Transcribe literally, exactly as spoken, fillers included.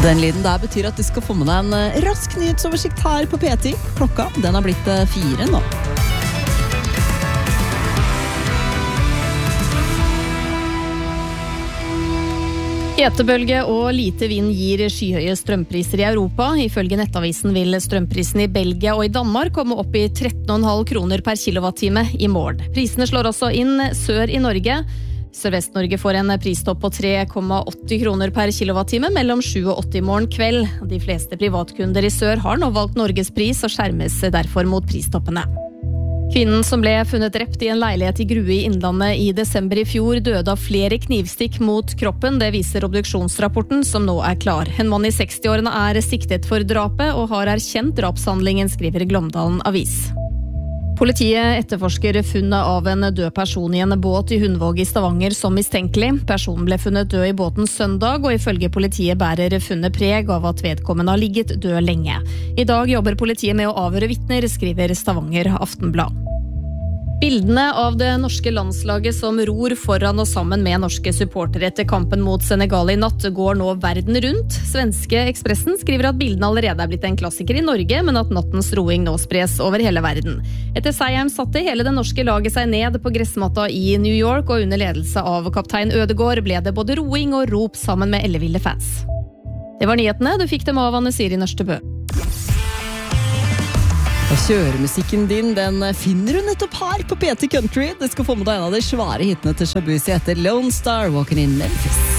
Den lyden der betyr at du skal få med deg en rask nyhetsoversikt her på P ti. Klokka, den har blitt fire nå. Hetebølge og lite vind gir skyhøye strømpriser i Europa. Ifølge Nettavisen vil strømprisen i Belgia og i Danmark komme opp i tretten komma fem kroner per kilowattime i morgen. Prisene slår også inn sør i Norge. Sørvest-Norge får en pristopp på tre komma åtti kroner per kilowattime mellom sju og åtte i morgen kveld. De fleste privatkunder i sør har nå valgt Norges pris og skjermes derfor mot pristoppene. Kvinnen som ble funnet drept i en leilighet i Grue i Innlandet i desember i fjor døde av flere knivstikk mot kroppen. Det viser obduksjonsrapporten som nå er klar. En mann i sekstiårene er siktet for drapet og har erkjent drapshandlingen, skriver Glåmdalen Avis. Politiet etterforsker funnet av en død person i en båt i Hundvåg i Stavanger som mistenkelig. Personen ble funnet død i båten søndag, og ifølge politiet bærer funnet preg av at vedkommende har ligget død lenge. I dag jobber politiet med å avhøre vitner, skriver Stavanger Aftenblad. Bildene av det norske landslaget som ror foran og sammen med norske supportere etter kampen mot Senegal i natt går nå verden rundt. Svenske Ekspressen skriver at bildene allerede er blitt en klassiker i Norge, men at nattens roing nå spres over hele verden. Etter seieren satte hele det norske laget seg ned på gressmatta i New York, og under ledelse av kaptein Ødegaard ble det både roing og rop sammen med elleville fans. Det var nyhetene, du fikk dem av Anne Siri Nørstebø. Og kjøremusikken din, den finner du nettopp her på P ti Country. Du skal få med deg en av de svære hitene til Shabuzi etter Lone Star Walking in Memphis.